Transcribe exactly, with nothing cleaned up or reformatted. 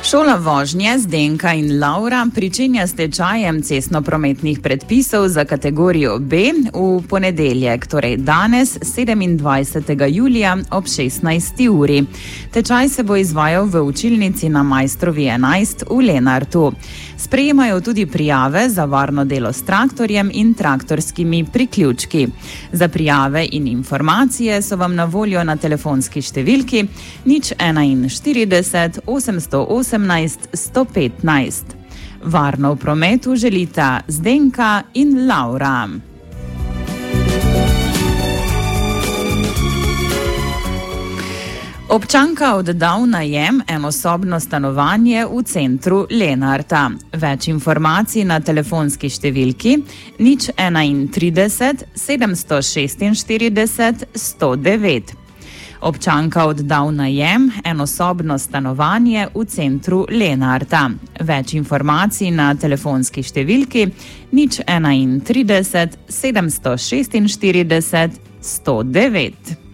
Šola vožnje Zdenka in Laura pričenja s tečajem cestnoprometnih predpisov za kategorijo B v ponedeljek, torej danes, sedemindvajsetega julija ob šestnajsti uri. Tečaj se bo izvajal v učilnici na Majstrovi enajst v Lenartu. Sprejemajo tudi prijave za varno delo s traktorjem in traktorskimi priključki. Za prijave in informacije so vam na voljo na telefonski številki nič enainštirideset osemsto osemnajst sto petnajst. Varno v prometu želita Zdenka in Laura. Občanka odda v najem enosobno stanovanje v centru Lenarta. Več informacij na telefonski številki nič enaintrideset sedemsto šestinštirideset sto devet. Občanka odda v najem enosobno stanovanje v centru Lenarta. Več informacij na telefonski številki nič enaintrideset sedemsto šestinštirideset sto devet.